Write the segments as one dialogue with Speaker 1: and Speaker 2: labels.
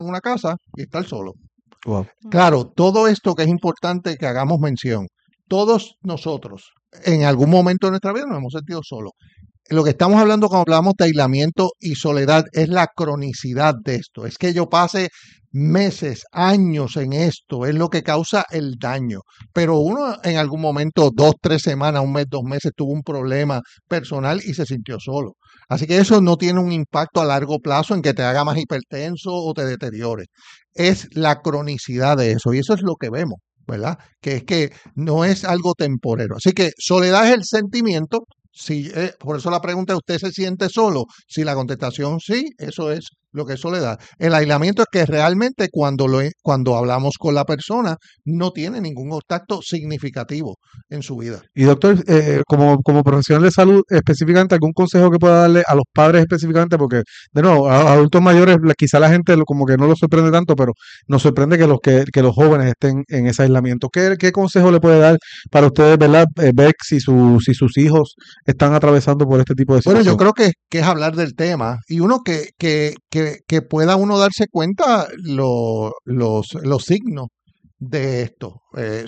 Speaker 1: en una casa y estar solo.
Speaker 2: Wow.
Speaker 1: Claro, todo esto que es importante que hagamos mención, todos nosotros en algún momento de nuestra vida nos hemos sentido solos. Lo que estamos hablando cuando hablamos de aislamiento y soledad es la cronicidad de esto. Es que yo pase meses, años en esto, es lo que causa el daño. Pero uno en algún momento, 2, 3 semanas, un mes, 2 meses, tuvo un problema personal y se sintió solo. Así que eso no tiene un impacto a largo plazo en que te haga más hipertenso o te deteriore. Es la cronicidad de eso y eso es lo que vemos, ¿verdad? Que es que no es algo temporero. Así que soledad es el sentimiento. Si, por eso la pregunta es, ¿usted se siente solo? Si la contestación sí, eso es lo que es soledad. El aislamiento es que realmente cuando hablamos con la persona no tiene ningún contacto significativo en su vida.
Speaker 2: Y doctor, como profesional de salud, específicamente, ¿algún consejo que pueda darle a los padres específicamente? Porque, de nuevo, a adultos mayores, quizá la gente como que no los sorprende tanto, pero nos sorprende que los jóvenes estén en ese aislamiento. ¿Qué consejo le puede dar para ustedes, verdad, ver si sus hijos están atravesando por este tipo de
Speaker 1: Bueno, yo
Speaker 2: situación?
Speaker 1: creo que es hablar del tema y uno que pueda uno darse cuenta los signos de esto.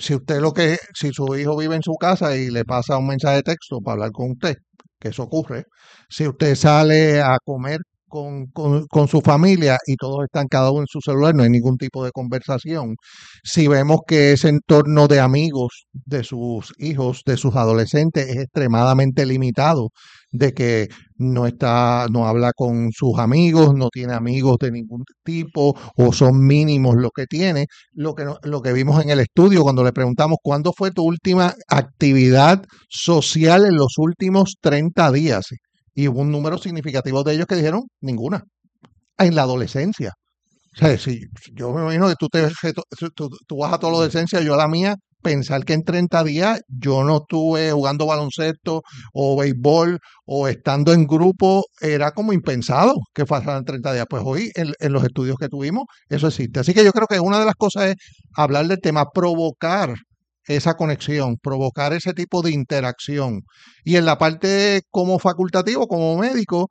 Speaker 1: Si su hijo vive en su casa y le pasa un mensaje de texto para hablar con usted, que eso ocurre. Si usted sale a comer con su familia y todos están cada uno en su celular, no hay ningún tipo de conversación. Si vemos que ese entorno de amigos de sus hijos, de sus adolescentes, es extremadamente limitado, de que no habla con sus amigos, no tiene amigos de ningún tipo o son mínimos lo que tiene, lo que vimos en el estudio cuando le preguntamos cuándo fue tu última actividad social en los últimos 30 días. Y hubo un número significativo de ellos que dijeron ninguna, en la adolescencia. O sea, si yo me imagino que tú vas a tu adolescencia, yo a la mía, pensar que en 30 días yo no estuve jugando baloncesto o béisbol o estando en grupo, era como impensado que pasaran 30 días. Pues hoy, en los estudios que tuvimos, eso existe. Así que yo creo que una de las cosas es hablar del tema, provocar esa conexión, provocar ese tipo de interacción. Y en la parte como facultativo, como médico,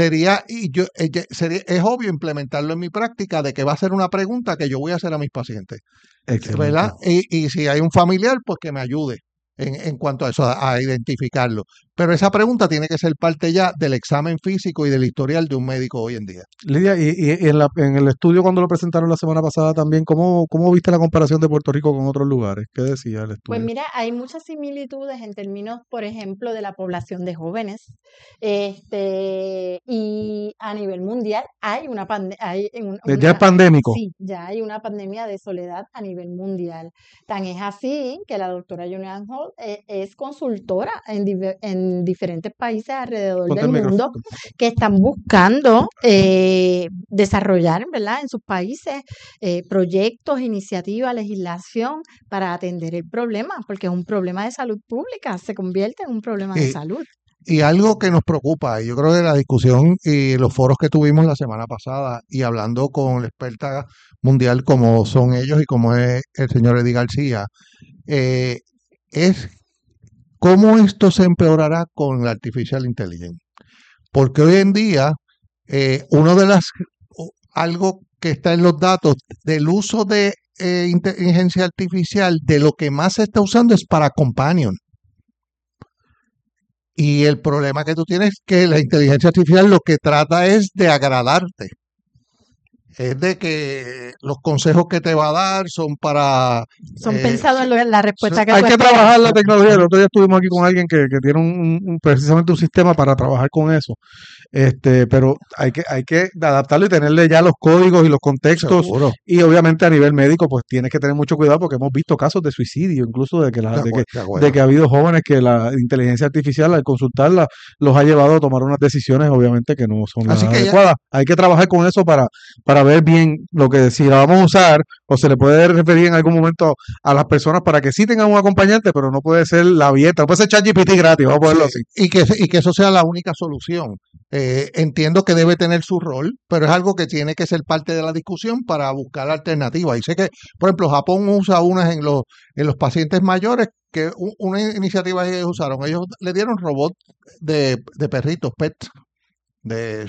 Speaker 1: es obvio implementarlo en mi práctica de que va a ser una pregunta que yo voy a hacer a mis pacientes,
Speaker 2: Excelente.
Speaker 1: ¿verdad? Y si hay un familiar, pues que me ayude en cuanto a eso, a identificarlo. Pero esa pregunta tiene que ser parte ya del examen físico y del historial de un médico hoy en día.
Speaker 2: Lidia, y en el estudio cuando lo presentaron la semana pasada también, ¿cómo viste la comparación de Puerto Rico con otros lugares? ¿Qué decía el
Speaker 3: Pues
Speaker 2: estudio?
Speaker 3: mira, hay muchas similitudes en términos, por ejemplo, de la población de jóvenes. Y a nivel mundial hay una
Speaker 2: Ya es pandémico.
Speaker 3: sí, ya hay una pandemia de soledad a nivel mundial. Tan es así que la doctora Julianne Holt es consultora en diferentes países alrededor
Speaker 2: Ponte
Speaker 3: del
Speaker 2: el
Speaker 3: mundo
Speaker 2: micrófono.
Speaker 3: que están buscando desarrollar, ¿verdad? En sus países proyectos, iniciativas, legislación para atender el problema, porque es un problema de salud pública, se convierte en un problema de
Speaker 1: Y,
Speaker 3: salud.
Speaker 1: y algo que nos preocupa, y yo creo que la discusión y los foros que tuvimos la semana pasada, y hablando con la experta mundial como son ellos y como es el señor Eddie García, eh, es cómo esto se empeorará con la artificial intelligence. Porque hoy en día, uno de las, algo que está en los datos del uso de inteligencia artificial, de lo que más se está usando es para companion. Y el problema que tú tienes es que la inteligencia artificial lo que trata es de agradarte. Es de que los consejos que te va a dar son para...
Speaker 3: Son pensados en la respuesta que
Speaker 2: Hay
Speaker 3: tú
Speaker 2: que
Speaker 3: esperas.
Speaker 2: trabajar la tecnología. El otro día estuvimos aquí con alguien que tiene precisamente un sistema para trabajar con eso. Pero hay que adaptarlo y tenerle ya los códigos y los contextos.
Speaker 1: Seguro.
Speaker 2: Y obviamente a nivel médico, pues tienes que tener mucho cuidado porque hemos visto casos de suicidio, incluso de
Speaker 1: De acuerdo.
Speaker 2: que ha habido jóvenes que la inteligencia artificial al consultarla los ha llevado a tomar unas decisiones obviamente que no son las
Speaker 1: Así que ya,
Speaker 2: adecuadas. Hay que trabajar con eso para ver bien lo que si la vamos a usar o se le puede referir en algún momento a las personas para que sí tengan un acompañante, pero no puede ser la abierta, no puede ser ChatGPT gratis, vamos a ponerlo
Speaker 1: sí,
Speaker 2: así.
Speaker 1: y que eso sea la única solución. Entiendo que debe tener su rol, pero es algo que tiene que ser parte de la discusión para buscar alternativas. Y sé que, por ejemplo, Japón usa unas en los pacientes mayores, que una iniciativa que ellos usaron, ellos le dieron robots de perritos, pets, de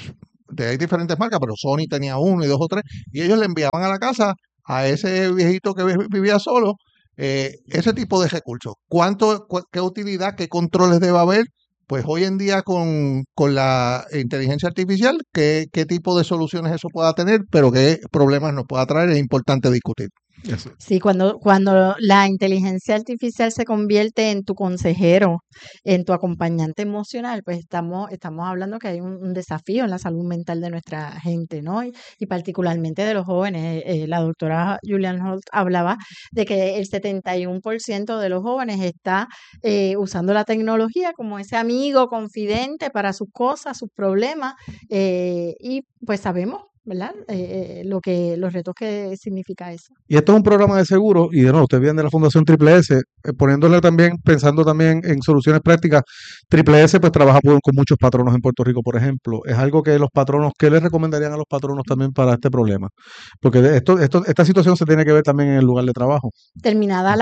Speaker 1: hay diferentes marcas, pero Sony tenía uno y dos o tres, y ellos le enviaban a la casa a ese viejito que vivía solo ese tipo de recursos. ¿Qué utilidad, qué controles debe haber? Pues hoy en día con la inteligencia artificial, ¿qué tipo de soluciones eso pueda tener, pero qué problemas nos pueda traer? Es importante discutir.
Speaker 2: Eso.
Speaker 3: Sí, cuando la inteligencia artificial se convierte en tu consejero, en tu acompañante emocional, pues estamos hablando que hay un desafío en la salud mental de nuestra gente, ¿no? Y particularmente de los jóvenes. La doctora Julian Holt hablaba de que el 71% de los jóvenes está usando la tecnología como ese amigo confidente para sus cosas, sus problemas, y pues sabemos, ¿verdad? Los retos que significa eso.
Speaker 2: Y esto es un programa de seguro, y de nuevo, usted viene de la Fundación Triple S, poniéndole también, pensando también en soluciones prácticas. Triple S pues trabaja con muchos patronos en Puerto Rico, por ejemplo. Es algo que los patronos, ¿qué les recomendarían a los patronos también para este problema? Porque esta situación se tiene que ver también en el lugar de trabajo.
Speaker 3: Terminada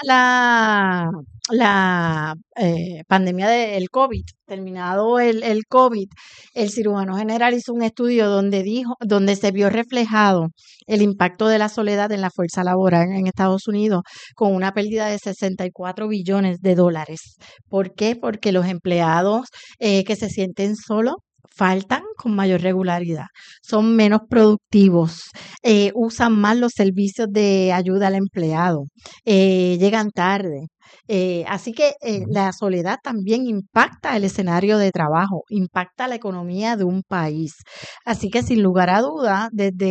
Speaker 3: la pandemia del COVID, terminado el COVID, el cirujano general hizo un estudio donde se vio reflejado el impacto de la soledad en la fuerza laboral en Estados Unidos con una pérdida de 64 billones de dólares. ¿Por qué? Porque los empleados que se sienten solos faltan con mayor regularidad, son menos productivos, usan más los servicios de ayuda al empleado, llegan tarde. Así que la soledad también impacta el escenario de trabajo, impacta la economía de un país. Así que sin lugar a dudas,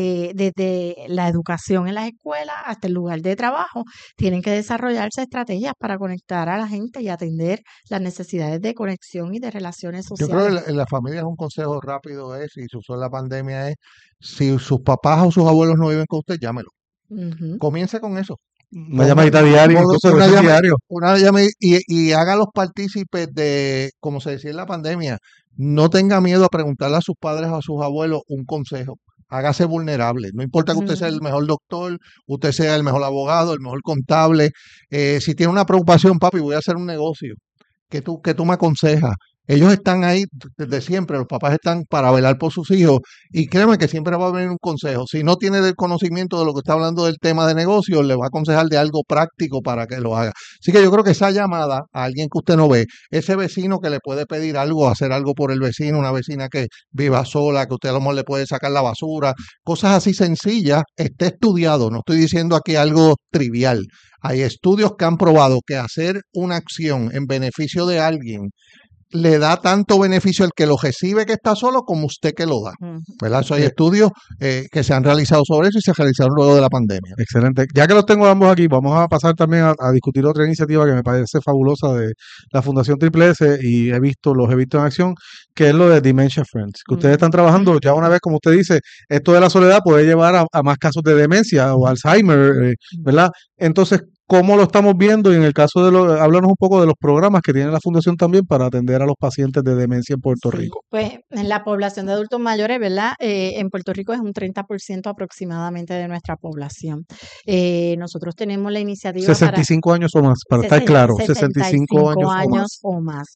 Speaker 3: desde la educación en las escuelas hasta el lugar de trabajo, tienen que desarrollarse estrategias para conectar a la gente y atender las necesidades de conexión y de relaciones
Speaker 1: Yo creo que
Speaker 3: sociales.
Speaker 1: en la familia es un consejo rápido y se usó en la pandemia si sus papás o sus abuelos no viven con usted, llámelo.
Speaker 3: Ujú.
Speaker 1: Comience con eso.
Speaker 2: Una llamadita diaria, incluso
Speaker 1: Una
Speaker 2: veces
Speaker 1: llama,
Speaker 2: diario.
Speaker 1: una llama y haga los partícipes de, como se decía en la pandemia, no tenga miedo a preguntarle a sus padres o a sus abuelos un consejo. Hágase vulnerable. No importa que usted sea el
Speaker 3: Ujú.
Speaker 1: mejor doctor, usted sea el mejor abogado, el mejor contable. Si tiene una preocupación, papi, voy a hacer un negocio. ¿Qué tú me aconsejas? Ellos están ahí desde siempre, los papás están para velar por sus hijos y créeme que siempre va a venir un consejo. Si no tiene el conocimiento de lo que está hablando del tema de negocio, le va a aconsejar de algo práctico para que lo haga. Así que yo creo que esa llamada a alguien que usted no ve, ese vecino que le puede pedir algo, hacer algo por el vecino, una vecina que viva sola, que usted a lo mejor le puede sacar la basura, cosas así sencillas, esté estudiado. No estoy diciendo aquí algo trivial. Hay estudios que han probado que hacer una acción en beneficio de alguien le da tanto beneficio al que lo recibe que está solo como usted que lo da.
Speaker 3: Ujú.
Speaker 1: ¿Verdad? Eso hay
Speaker 2: Eh,
Speaker 1: estudios que se han realizado sobre eso y se realizaron luego de la pandemia.
Speaker 2: Excelente. Ya que los tengo ambos aquí, vamos a pasar también a discutir otra iniciativa que me parece fabulosa de la Fundación Triple S y los he visto en acción, que es lo de Dementia Friends, que ustedes están trabajando ya una vez, como usted dice, esto de la soledad puede llevar a más casos de demencia o Alzheimer, ¿verdad? Entonces, ¿cómo lo estamos viendo? Y en el caso háblanos un poco de los programas que tiene la Fundación también para atender a los pacientes de demencia en Puerto
Speaker 3: Sí,
Speaker 2: Rico.
Speaker 3: pues en la población de adultos mayores, ¿verdad? En Puerto Rico es un 30% aproximadamente de nuestra población. Nosotros tenemos la iniciativa para
Speaker 2: 65 años o más, para estar claro, 65
Speaker 3: 65
Speaker 2: años o
Speaker 3: años
Speaker 2: más.
Speaker 3: o más.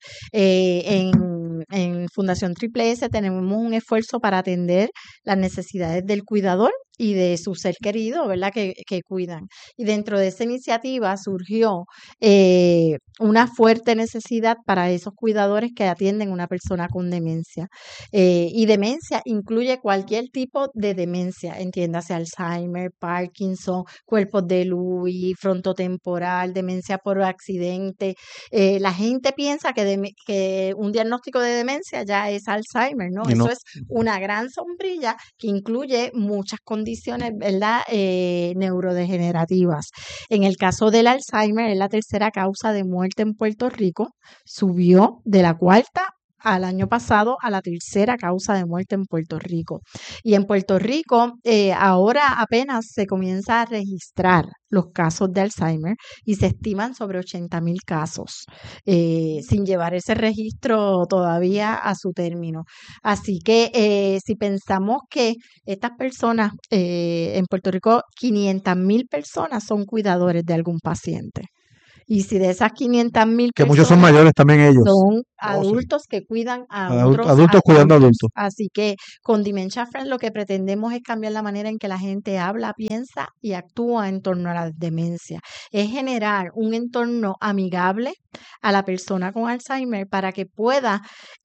Speaker 3: En Fundación Triple S tenemos un esfuerzo para atender las necesidades del cuidador y de su ser querido, ¿verdad? Que cuidan. Y dentro de esa iniciativa surgió una fuerte necesidad para esos cuidadores que atienden a una persona con demencia. Y demencia incluye cualquier tipo de demencia, entiéndase Alzheimer, Parkinson, cuerpos de Lewy, frontotemporal, demencia por accidente. La gente piensa que un diagnóstico de demencia ya es Alzheimer, ¿no?
Speaker 2: Y
Speaker 3: Eso
Speaker 2: no,
Speaker 3: es una gran sombrilla que incluye muchas condiciones, ¿verdad? Neurodegenerativas. En el caso del Alzheimer, es la tercera causa de muerte en Puerto Rico, subió de la cuarta al año pasado a la tercera causa de muerte en Puerto Rico. Y en Puerto Rico ahora apenas se comienza a registrar los casos de Alzheimer y se estiman sobre 80,000 casos, sin llevar ese registro todavía a su término. Así que si pensamos que estas personas, en Puerto Rico, 500,000 personas son cuidadores de algún paciente. Y si de esas 500,000
Speaker 2: Que muchos son
Speaker 3: personas
Speaker 2: mayores también ellos.
Speaker 3: son
Speaker 1: sí.
Speaker 3: adultos que cuidan a
Speaker 2: Adultos
Speaker 3: otros
Speaker 2: cuidando a
Speaker 3: adultos.
Speaker 2: adultos.
Speaker 3: Así que con Dementia Friends lo que pretendemos es cambiar la manera en que la gente habla, piensa y actúa en torno a la demencia. Es generar un entorno amigable a la persona con Alzheimer para que pueda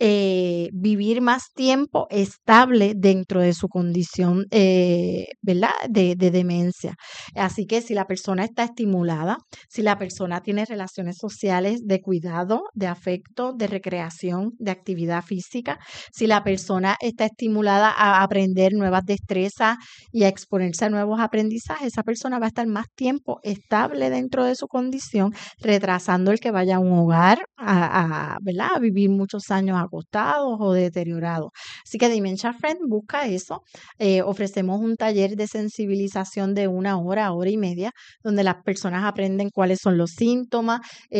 Speaker 3: vivir más tiempo estable dentro de su condición, ¿verdad? De demencia. Así que si la persona está estimulada, si la persona tiene relaciones sociales de cuidado, de afecto, de recreación, de actividad física, si la persona está estimulada a aprender nuevas destrezas y a exponerse a nuevos aprendizajes, esa persona va a estar más tiempo estable dentro de su condición, retrasando el que vaya a un hogar ¿verdad? A vivir muchos años acostados o deteriorados. Así que Dementia Friends busca eso. Ofrecemos un taller de sensibilización de 1 hora, hora y media, donde las personas aprenden cuáles son los síntomas,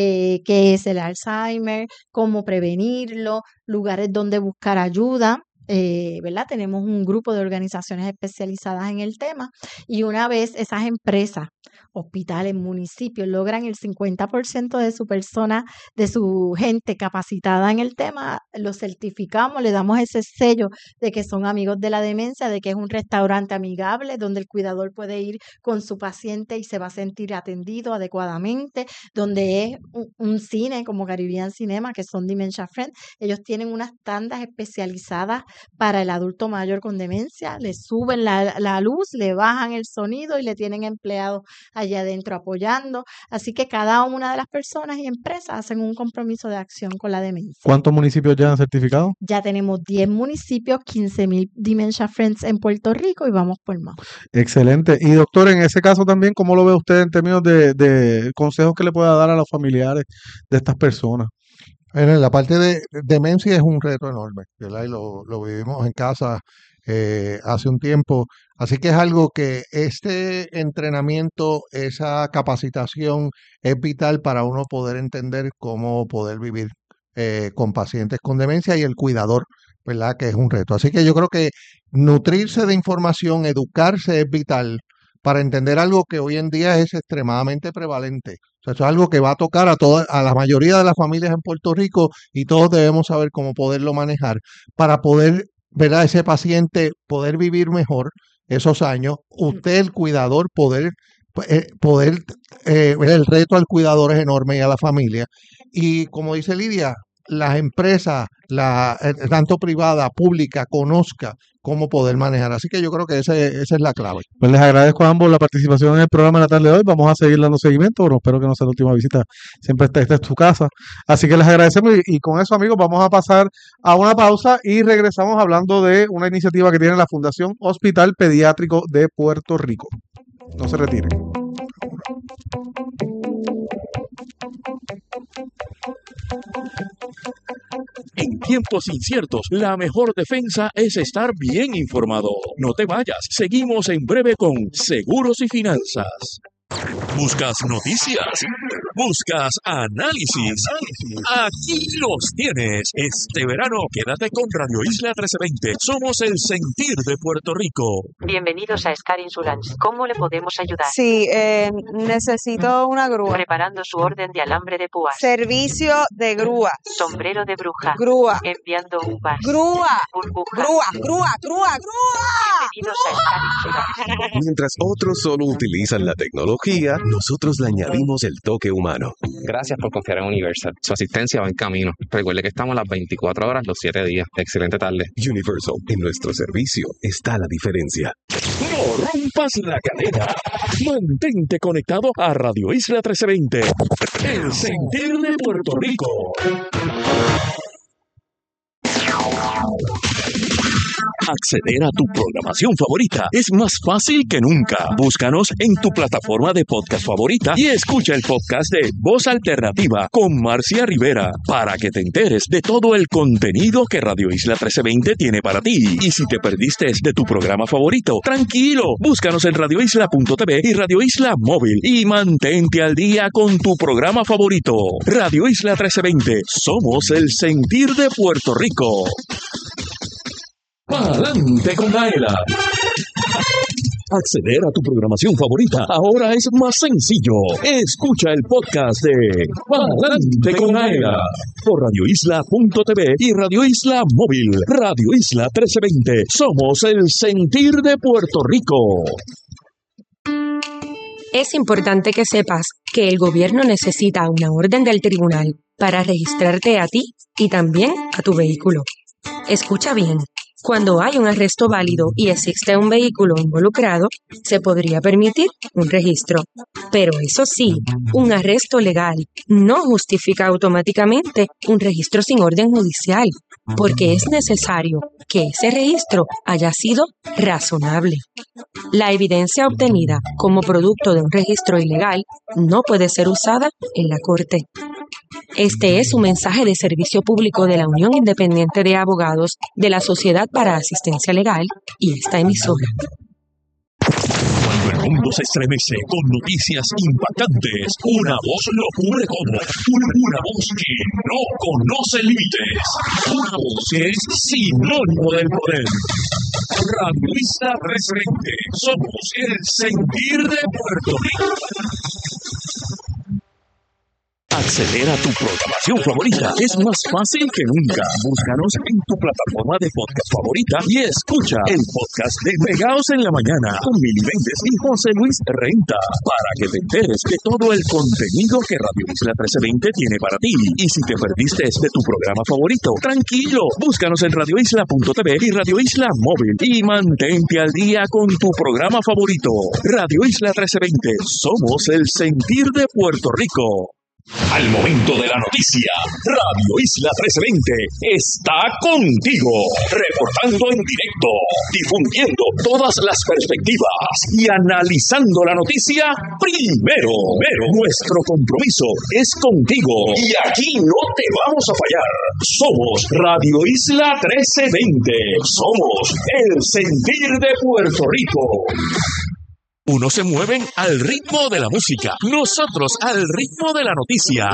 Speaker 3: qué es el Alzheimer, cómo prevenirlo, lugares donde buscar ayuda. ¿Verdad? Tenemos un grupo de organizaciones especializadas en el tema y una vez esas empresas, hospitales, municipios logran el 50% de su persona, de su gente capacitada en el tema, lo certificamos, le damos ese sello de que son amigos de la demencia, de que es un restaurante amigable donde el cuidador puede ir con su paciente y se va a sentir atendido adecuadamente, donde es un cine como Caribbean Cinema, que son Dementia Friends. Ellos tienen unas tandas especializadas para el adulto mayor con demencia, le suben la luz, le bajan el sonido y le tienen empleados allá adentro apoyando. Así que cada una de las personas y empresas hacen un compromiso de acción con la demencia.
Speaker 2: ¿Cuántos municipios ya han certificado?
Speaker 3: Ya tenemos 10 municipios, 15,000 Dementia Friends en Puerto Rico y vamos por más.
Speaker 2: Excelente. Y doctor, en ese caso también, ¿cómo lo ve usted en términos de consejos que le pueda dar a los familiares de estas personas?
Speaker 1: En la parte de demencia es un reto enorme, ¿verdad? Y lo vivimos en casa hace un tiempo. Así que es algo que este entrenamiento, esa capacitación es vital para uno poder entender cómo poder vivir con pacientes con demencia y el cuidador, ¿verdad? Que es un reto. Así que yo creo que nutrirse de información, educarse es vital para entender algo que hoy en día es extremadamente prevalente. O sea, eso es algo que va a tocar a la mayoría de las familias en Puerto Rico y todos debemos saber cómo poderlo manejar para poder, ¿verdad? Ese paciente poder vivir mejor esos años, usted el cuidador poder el reto al cuidador es enorme y a la familia. Y como dice Lidia, las empresas, tanto privada, pública, conozca cómo poder manejar. Así que yo creo que esa es la clave.
Speaker 2: Pues les agradezco a ambos la participación en el programa de la tarde de hoy. Vamos a seguir dando seguimiento, pero espero que no sea la última visita. Siempre esta es tu casa. Así que les agradecemos y con eso, amigos, vamos a pasar a una pausa y regresamos hablando de una iniciativa que tiene la Fundación Hospital Pediátrico de Puerto Rico. No se retiren.
Speaker 4: En tiempos inciertos, la mejor defensa es estar bien informado. No te vayas, seguimos en breve con Seguros y Finanzas. ¿Buscas noticias? ¿Buscas análisis? Aquí los tienes. Este verano, quédate con Radio Isla 1320. Somos el sentir de Puerto Rico.
Speaker 5: Bienvenidos a Scar Insurance. ¿Cómo le podemos ayudar?
Speaker 6: Sí, necesito una grúa.
Speaker 5: Preparando su orden de alambre de púas.
Speaker 6: Servicio de grúa.
Speaker 5: Sombrero de bruja.
Speaker 6: Grúa.
Speaker 5: Enviando uvas.
Speaker 6: Grúa.
Speaker 5: Burbujas.
Speaker 6: Grúa.
Speaker 5: Bienvenidos a Scar Insurance.
Speaker 7: Mientras otros solo utilizan la tecnología, nosotros le añadimos el toque humano.
Speaker 8: Gracias por confiar en Universal. Su asistencia va en camino. Recuerde que estamos las 24 horas, los 7 días. Excelente tarde.
Speaker 7: Universal, en nuestro servicio está la diferencia.
Speaker 4: No rompas la cadena. Mantente conectado a Radio Isla 1320. El sentir de Puerto Rico. Acceder a tu programación favorita es más fácil que nunca. Búscanos en tu plataforma de podcast favorita y escucha el podcast de Voz Alternativa con Marcia Rivera para que te enteres de todo el contenido que Radio Isla 1320 tiene para ti. Y si te perdiste de tu programa favorito, tranquilo, búscanos en radioisla.tv y Radio Isla Móvil y mantente al día con tu programa favorito. Radio Isla 1320, somos el sentir de Puerto Rico. ¡Pa'lante con Gaela! Acceder a tu programación favorita ahora es más sencillo. Escucha el podcast de Pa'lante con Aela por radioisla.tv y Radio Isla Móvil. Radio Isla 1320. Somos el sentir de Puerto Rico.
Speaker 9: Es importante que sepas que el gobierno necesita una orden del tribunal para registrarte a ti y también a tu vehículo. Escucha bien. Cuando hay un arresto válido y existe un vehículo involucrado, se podría permitir un registro. Pero eso sí, un arresto legal no justifica automáticamente un registro sin orden judicial, porque es necesario que ese registro haya sido razonable. La evidencia obtenida como producto de un registro ilegal no puede ser usada en la corte. Este es un mensaje de servicio público de la Unión Independiente de Abogados de la Sociedad para Asistencia Legal y esta emisora.
Speaker 4: Cuando el mundo se estremece con noticias impactantes, una voz lo cubre todo. Una voz que no conoce límites. Una voz que es sinónimo del poder. Radio Isla 1320. Somos el sentir de Puerto Rico. Acceder a tu programación favorita es más fácil que nunca. Búscanos en tu plataforma de podcast favorita y escucha el podcast de Pegaos en la Mañana con Mili Méndez y José Luis Renta para que te enteres de todo el contenido que Radio Isla 1320 tiene para ti. Y si te perdiste de tu programa favorito, tranquilo, búscanos en radioisla.tv y Radio Isla Móvil y mantente al día con tu programa favorito. Radio Isla 1320, somos el sentir de Puerto Rico. Al momento de la noticia, Radio Isla 1320 está contigo, reportando en directo, difundiendo todas las perspectivas y analizando la noticia primero. Nuestro compromiso es contigo y aquí no te vamos a fallar. Somos Radio Isla 1320, somos el sentir de Puerto Rico. Unos se mueven al ritmo de la música, nosotros al ritmo de la noticia.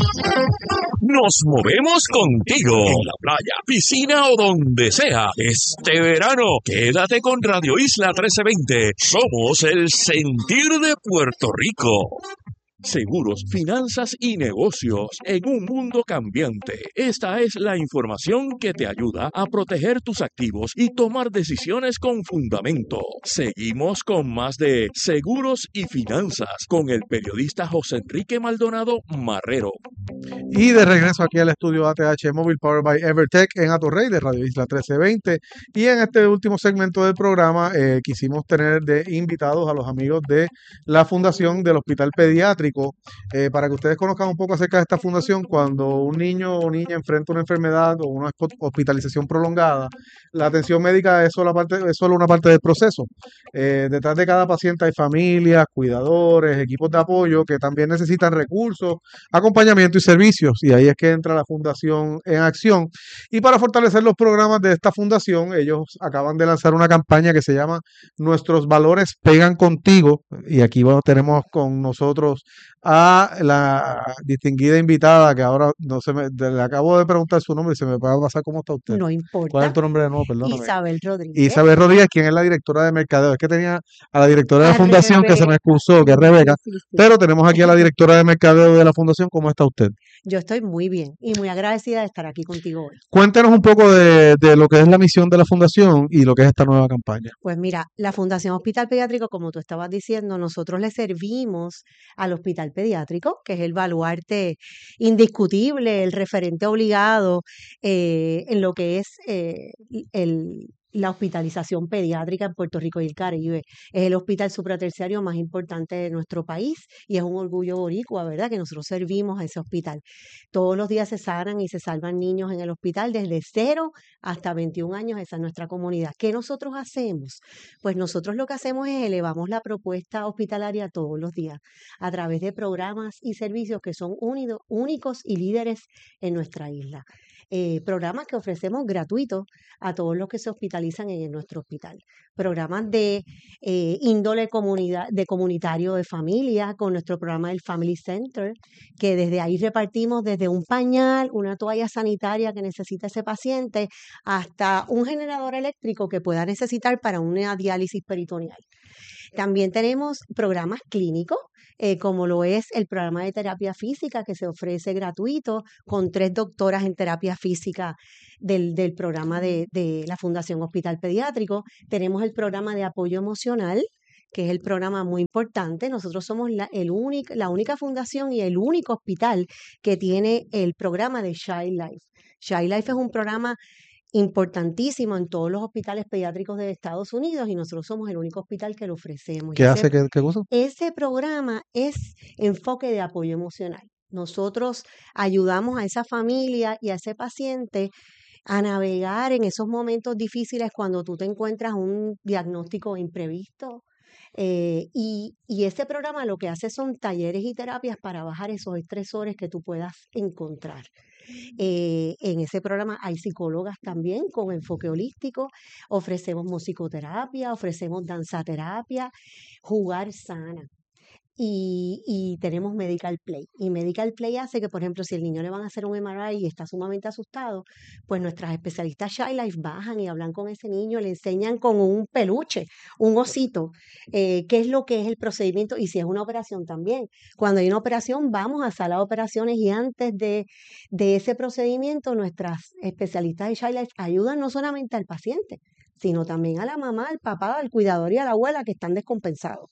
Speaker 4: Nos movemos contigo en la playa, piscina o donde sea. Este verano, quédate con Radio Isla 1320. Somos el sentir de Puerto Rico. Seguros, finanzas y negocios en un mundo cambiante. Esta es la información que te ayuda a proteger tus activos y tomar decisiones con fundamento. Seguimos con más de Seguros y Finanzas con el periodista José Enrique Maldonado Marrero.
Speaker 2: Y de regreso aquí al estudio ATH Móvil Powered by Evertech en Atorrey de Radio Isla 1320. Y en este último segmento del programa quisimos tener de invitados a los amigos de la Fundación del Hospital Pediátrico para que ustedes conozcan un poco acerca de esta fundación. Cuando un niño o niña enfrenta una enfermedad o una hospitalización prolongada, la atención médica es solo una parte del proceso. Detrás de cada paciente hay familias, cuidadores, equipos de apoyo que también necesitan recursos, acompañamiento y servicios, y ahí es que entra la fundación en acción. Y para fortalecer los programas de esta fundación, ellos acaban de lanzar una campaña que se llama Nuestros Valores Pegan Contigo, y aquí tenemos con nosotros a la distinguida invitada que ahora le acabo de preguntar su nombre y se me va a pasar. ¿Cómo está usted?
Speaker 3: No importa.
Speaker 2: ¿Cuál es tu nombre de nuevo? Perdóname.
Speaker 3: Isabel Rodríguez.
Speaker 2: Isabel Rodríguez, quien es la directora de mercadeo. Es que tenía a la directora de la fundación
Speaker 3: Rebeca.
Speaker 2: que se me excusó, que es Rebeca,
Speaker 3: Sí.
Speaker 2: pero tenemos aquí a la directora de mercadeo de la fundación. ¿Cómo está usted?
Speaker 3: Yo estoy muy bien y muy agradecida de estar aquí contigo hoy.
Speaker 2: Cuéntenos un poco de lo que es la misión de la fundación y lo que es esta nueva campaña.
Speaker 3: Pues mira, la Fundación Hospital Pediátrico, como tú estabas diciendo, nosotros le servimos al Hospital Pediátrico, que es el baluarte indiscutible, el referente obligado en lo que es la hospitalización pediátrica en Puerto Rico y el Caribe. Es el hospital supraterciario más importante de nuestro país y es un orgullo boricua, ¿verdad?, que nosotros servimos a ese hospital. Todos los días se sanan y se salvan niños en el hospital desde 0 hasta 21 años. Esa es nuestra comunidad. ¿Qué nosotros hacemos? Pues nosotros lo que hacemos es elevamos la propuesta hospitalaria todos los días a través de programas y servicios que son únicos y líderes en nuestra isla. Programas que ofrecemos gratuitos a todos los que se hospitalizan en nuestro hospital. Programas de índole comunitario de familia, con nuestro programa del Family Center, que desde ahí repartimos desde un pañal, una toalla sanitaria que necesita ese paciente, hasta un generador eléctrico que pueda necesitar para una diálisis peritoneal.
Speaker 10: También tenemos programas clínicos, como lo es el programa de terapia física que se ofrece gratuito con 3 doctoras en terapia física del programa de la Fundación Hospital Pediátrico. Tenemos el programa de apoyo emocional, que es el programa muy importante. Nosotros somos la única fundación y el único hospital que tiene el programa de Child Life. Child Life es un programa importantísimo en todos los hospitales pediátricos de Estados Unidos y nosotros somos el único hospital que lo ofrecemos.
Speaker 2: ¿Qué hace? ¿Qué cosa?
Speaker 10: Ese programa es enfoque de apoyo emocional. Nosotros ayudamos a esa familia y a ese paciente a navegar en esos momentos difíciles cuando tú te encuentras un diagnóstico imprevisto. Y ese programa lo que hace son talleres y terapias para bajar esos estresores que tú puedas encontrar. En ese programa hay psicólogas también con enfoque holístico, ofrecemos musicoterapia, ofrecemos danzaterapia, jugar sana. Y tenemos Medical Play. Y Medical Play hace que, por ejemplo, si el niño le van a hacer un MRI y está sumamente asustado, pues nuestras especialistas Child Life bajan y hablan con ese niño, le enseñan con un peluche, un osito, qué es lo que es el procedimiento y si es una operación también. Cuando hay una operación, vamos a sala de operaciones y antes de ese procedimiento, nuestras especialistas de Child Life ayudan no solamente al paciente, sino también a la mamá, al papá, al cuidador y a la abuela que están descompensados.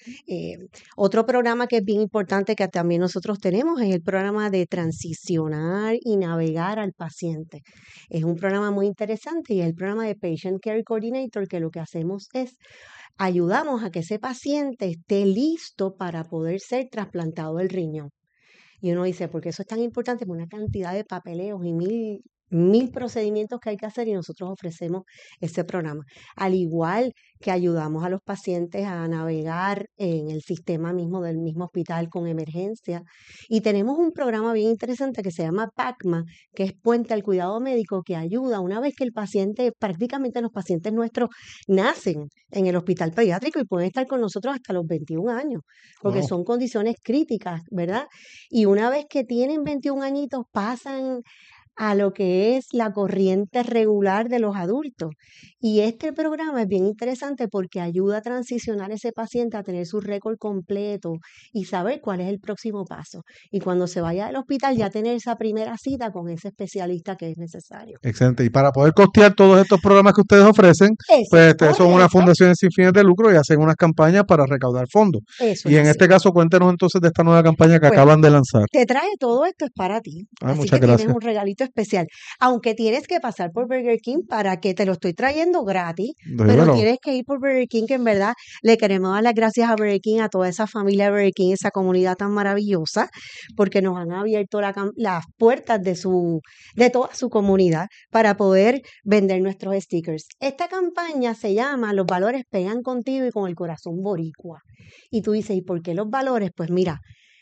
Speaker 10: Otro programa que es bien importante que también nosotros tenemos es el programa de transicionar y navegar al paciente. Es un programa muy interesante y es el programa de Patient Care Coordinator, que lo que hacemos es ayudamos a que ese paciente esté listo para poder ser trasplantado del riñón. Y uno dice, ¿por qué eso es tan importante? Por una cantidad de papeleos y mil procedimientos que hay que hacer y nosotros ofrecemos ese programa. Al igual que ayudamos a los pacientes a navegar en el sistema mismo del mismo hospital con emergencia. Y tenemos un programa bien interesante que se llama PACMA, que es Puente al Cuidado Médico, que ayuda una vez que el paciente, prácticamente los pacientes nuestros nacen en el hospital pediátrico y pueden estar con nosotros hasta los 21 años, porque
Speaker 2: Wow.
Speaker 10: son condiciones críticas, ¿verdad? Y una vez que tienen 21 añitos pasan a lo que es la corriente regular de los adultos. Y este programa es bien interesante porque ayuda a transicionar a ese paciente a tener su récord completo y saber cuál es el próximo paso. Y cuando se vaya al hospital ya tener esa primera cita con ese especialista que es necesario.
Speaker 2: Excelente. Y para poder costear todos estos programas que ustedes ofrecen,
Speaker 10: Eso
Speaker 2: pues
Speaker 10: es
Speaker 2: ustedes son una
Speaker 10: correcto.
Speaker 2: fundación sin fines de lucro y hacen unas campañas para recaudar fondos.
Speaker 10: Eso
Speaker 2: Y
Speaker 10: es
Speaker 2: en
Speaker 10: así.
Speaker 2: este caso, cuéntenos entonces de esta nueva campaña que
Speaker 10: Pues
Speaker 2: acaban de lanzar.
Speaker 10: te trae todo esto es para ti.
Speaker 2: Ay,
Speaker 10: Así
Speaker 2: muchas
Speaker 10: que tienes
Speaker 2: gracias.
Speaker 10: un regalito especial. Aunque tienes que pasar por Burger King para que te lo estoy trayendo gratis, pero
Speaker 2: Dímelo.
Speaker 10: tienes que ir por Burger King, que en verdad le queremos dar las gracias a Burger King, a toda esa familia de Burger King, esa comunidad tan maravillosa, porque nos han abierto las puertas de toda su comunidad para poder vender nuestros stickers. Esta campaña se llama Los valores pegan contigo y con el corazón boricua. Y tú dices, ¿y por qué los valores? Pues mira,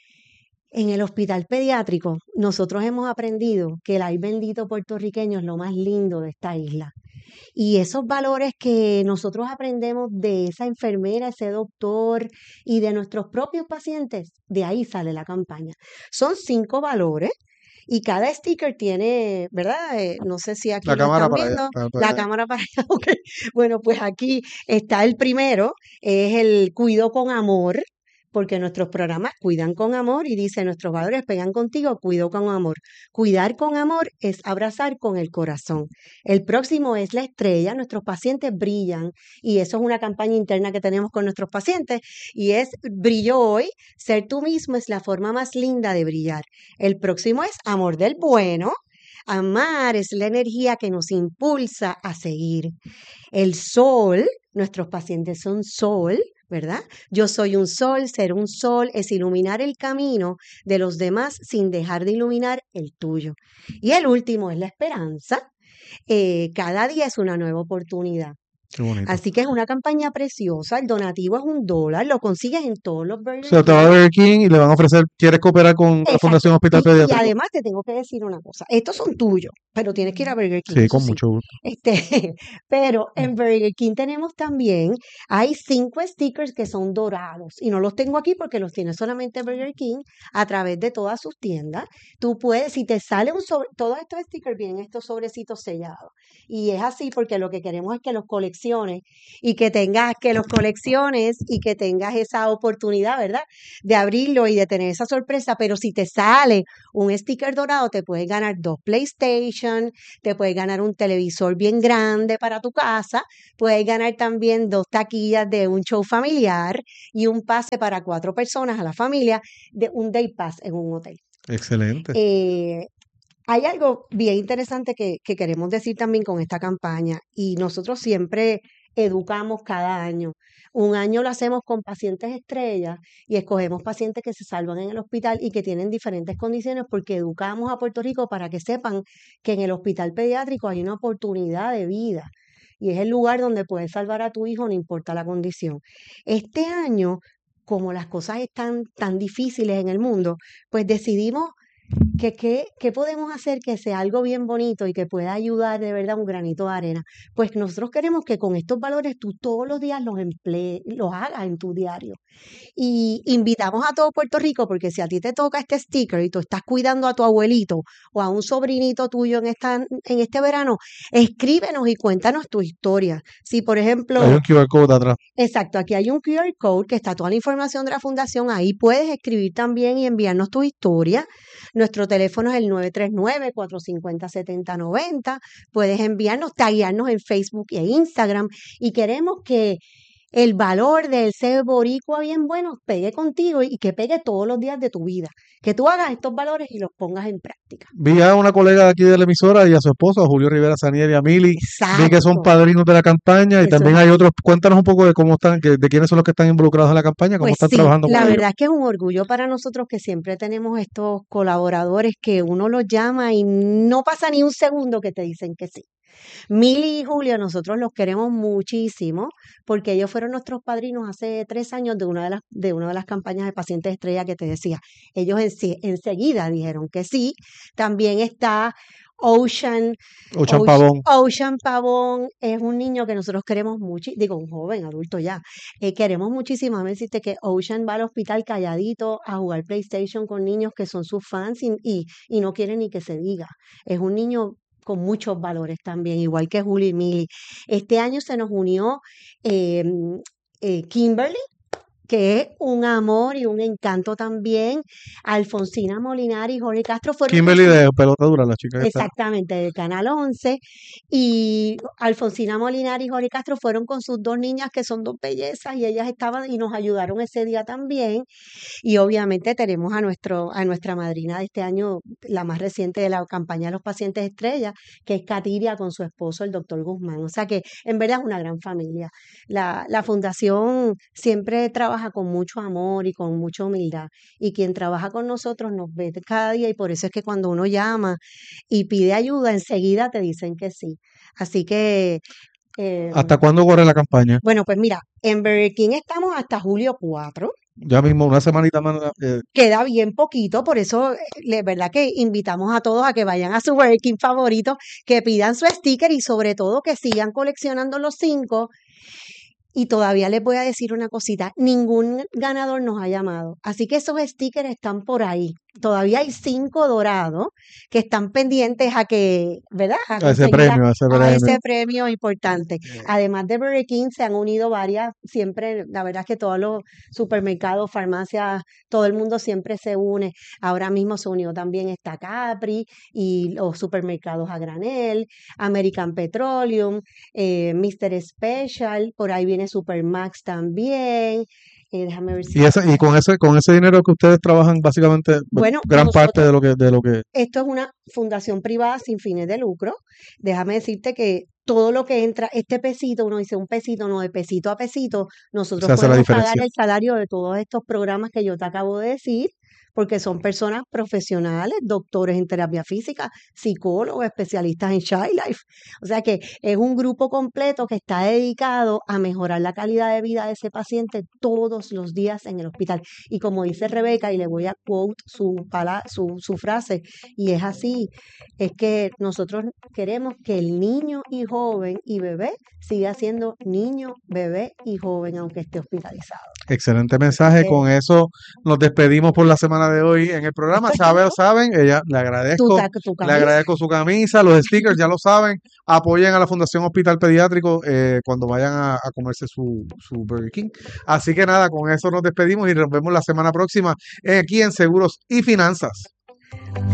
Speaker 10: en el hospital pediátrico, nosotros hemos aprendido que el ay bendito puertorriqueño es lo más lindo de esta isla. Y esos valores que nosotros aprendemos de esa enfermera, ese doctor y de nuestros propios pacientes, de ahí sale la campaña. Son 5 valores y cada sticker tiene, ¿verdad? No sé si aquí
Speaker 2: La
Speaker 10: lo
Speaker 2: cámara
Speaker 10: están
Speaker 2: para allá.
Speaker 10: viendo. La cámara para allá. Ok. Bueno, pues aquí está el primero, es el cuido con amor, porque nuestros programas cuidan con amor y dice, nuestros valores pegan contigo, cuido con amor. Cuidar con amor es abrazar con el corazón. El próximo es la estrella, nuestros pacientes brillan y eso es una campaña interna que tenemos con nuestros pacientes y es brillo hoy, ser tú mismo es la forma más linda de brillar. El próximo es amor del bueno. Amar es la energía que nos impulsa a seguir. El sol, nuestros pacientes son sol, ¿verdad? Yo soy un sol, ser un sol es iluminar el camino de los demás sin dejar de iluminar el tuyo. Y el último es la esperanza. Cada día es una nueva oportunidad.
Speaker 2: Qué bonito.
Speaker 10: Así que es una campaña preciosa. El donativo es $1. Lo consigues en todos los
Speaker 2: O
Speaker 10: Burger
Speaker 2: sea, te va a
Speaker 10: King.
Speaker 2: Burger King y le van a ofrecer, ¿quieres cooperar con la
Speaker 10: Exacto.
Speaker 2: Fundación Hospital
Speaker 10: Y
Speaker 2: Pediátrico?
Speaker 10: además te tengo que decir una cosa. Estos son tuyos, pero tienes que ir a Burger King,
Speaker 2: Sí,
Speaker 10: eso
Speaker 2: con
Speaker 10: sí.
Speaker 2: mucho gusto.
Speaker 10: Pero en Burger King tenemos también, hay 5 stickers que son dorados y no los tengo aquí porque los tiene solamente Burger King a través de todas sus tiendas. Tú puedes, si te sale todos estos stickers vienen estos sobrecitos sellados y es así porque lo que queremos es que los coleccionistas colecciones y que los colecciones y que tengas esa oportunidad, ¿verdad? De abrirlo y de tener esa sorpresa, pero si te sale un sticker dorado, te puedes ganar 2 PlayStation, te puedes ganar un televisor bien grande para tu casa, puedes ganar también 2 taquillas de un show familiar y un pase para 4 personas a la familia de un day pass en un hotel.
Speaker 2: Excelente.
Speaker 10: Hay algo bien interesante que queremos decir también con esta campaña y nosotros siempre educamos cada año. Un año lo hacemos con pacientes estrellas y escogemos pacientes que se salvan en el hospital y que tienen diferentes condiciones porque educamos a Puerto Rico para que sepan que en el hospital pediátrico hay una oportunidad de vida y es el lugar donde puedes salvar a tu hijo, no importa la condición. Este año, como las cosas están tan difíciles en el mundo, pues decidimos ¿qué podemos hacer que sea algo bien bonito y que pueda ayudar de verdad un granito de arena? Pues nosotros queremos que con estos valores tú todos los días los hagas en tu diario. Y invitamos a todo Puerto Rico, porque si a ti te toca este sticker y tú estás cuidando a tu abuelito o a un sobrinito tuyo en este verano, escríbenos y cuéntanos tu historia. Si, por ejemplo,
Speaker 2: Hay un QR code atrás.
Speaker 10: exacto, aquí hay un QR code que está toda la información de la fundación. Ahí puedes escribir también y enviarnos tu historia. Nuestro teléfono es el 939-450-7090. Puedes enviarnos, taguearnos en Facebook e Instagram. Y queremos que el valor del ser boricua bien bueno pegue contigo y que pegue todos los días de tu vida. Que tú hagas estos valores y los pongas en práctica.
Speaker 2: Vi a una colega de aquí de la emisora y a su esposa, Julio Rivera Saniel y a Mili. Vi que son
Speaker 10: Exacto.
Speaker 2: padrinos de la campaña y
Speaker 10: Eso
Speaker 2: también
Speaker 10: es
Speaker 2: hay
Speaker 10: así.
Speaker 2: otros. Cuéntanos un poco de cómo están, de quiénes son los que están involucrados en la campaña, cómo
Speaker 10: Pues
Speaker 2: están
Speaker 10: sí,
Speaker 2: trabajando con
Speaker 10: la
Speaker 2: ellos.
Speaker 10: verdad es que es un orgullo para nosotros que siempre tenemos estos colaboradores que uno los llama y no pasa ni un segundo que te dicen que sí. Mili y Julio, nosotros los queremos muchísimo porque ellos fueron nuestros padrinos hace 3 años de una de las campañas de pacientes estrella que te decía. Ellos enseguida dijeron que sí. También está Ocean
Speaker 2: Pavón.
Speaker 10: Ocean Pavón es un niño que nosotros queremos mucho, digo, un joven adulto ya. Queremos muchísimo. Déjame decirte que Ocean va al hospital calladito a jugar PlayStation con niños que son sus fans y no quieren ni que se diga. Es un niño con muchos valores también, igual que Julio y Mili. Este año se nos unió eh, Kimberly, que es un amor y un encanto también. Alfonsina Molinari y Jorge Castro fueron
Speaker 2: Kimberly
Speaker 10: con sus-
Speaker 2: de pelota dura, la chica esta.
Speaker 10: Exactamente, del Canal 11. Y Alfonsina Molinari y Jorge Castro fueron con sus 2 niñas, que son 2 bellezas, y ellas estaban y nos ayudaron ese día también. Y obviamente tenemos a nuestra madrina de este año, la más reciente de la campaña de los pacientes estrella, que es Katiria con su esposo, el doctor Guzmán. O sea que en verdad es una gran familia. La fundación siempre trabaja con mucho amor y con mucha humildad. Y quien trabaja con nosotros nos ve cada día y por eso es que cuando uno llama y pide ayuda, enseguida te dicen que sí. Así que
Speaker 2: ¿Hasta cuándo corre la campaña?
Speaker 10: bueno, pues mira, en Burger King estamos hasta julio 4.
Speaker 2: Ya mismo, una semanita más.
Speaker 10: Queda bien poquito, por eso, verdad que invitamos a todos a que vayan a su Burger King favorito, que pidan su sticker y sobre todo que sigan coleccionando los 5. Y todavía les voy a decir una cosita, ningún ganador nos ha llamado, así que esos stickers están por ahí. Todavía hay 5 dorados que están pendientes a que, ¿verdad?
Speaker 2: A ese premio, a ese
Speaker 10: a
Speaker 2: premio.
Speaker 10: ese premio importante. Además de Burger King, se han unido varias, siempre, la verdad es que todos los supermercados, farmacias, todo el mundo siempre se une. Ahora mismo se unió también esta Capri y los supermercados a granel, American Petroleum, Mr. Special, por ahí viene Supermax también. Déjame ver si...
Speaker 2: Y con ese dinero que ustedes trabajan, básicamente,
Speaker 10: Bueno,
Speaker 2: gran parte
Speaker 10: nosotros,
Speaker 2: de lo que
Speaker 10: esto es una fundación privada sin fines de lucro. Déjame decirte que todo lo que entra, este pesito, uno dice un pesito, no, de pesito a pesito,
Speaker 2: se
Speaker 10: nosotros
Speaker 2: hace la
Speaker 10: podemos pagar
Speaker 2: diferencia.
Speaker 10: el salario de todos estos programas que yo te acabo de decir, porque son personas profesionales, doctores en terapia física, psicólogos, especialistas en Child Life. O sea que es un grupo completo que está dedicado a mejorar la calidad de vida de ese paciente todos los días en el hospital. Y como dice Rebeca, y le voy a quote su frase, y es así, es que nosotros queremos que el niño y joven y bebé siga siendo niño, bebé y joven, aunque esté hospitalizado.
Speaker 2: Excelente mensaje. Con eso nos despedimos por la semana semana de hoy en el programa. Saben, ella le agradezco.
Speaker 3: Tu
Speaker 2: Le
Speaker 3: camisa.
Speaker 2: agradezco su camisa, los stickers, ya lo saben. Apoyen a la Fundación Hospital Pediátrico cuando vayan a comerse su Burger King. Así que nada, con eso nos despedimos y nos vemos la semana próxima aquí en Seguros y Finanzas.